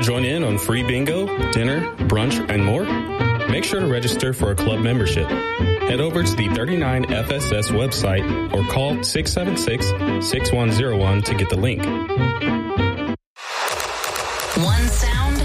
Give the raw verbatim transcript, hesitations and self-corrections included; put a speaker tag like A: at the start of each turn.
A: to join in on free bingo, dinner, brunch, and more? Make sure to register for a club membership. Head over to the thirty-nine F S S website or call six seven six, six one zero one to get the link.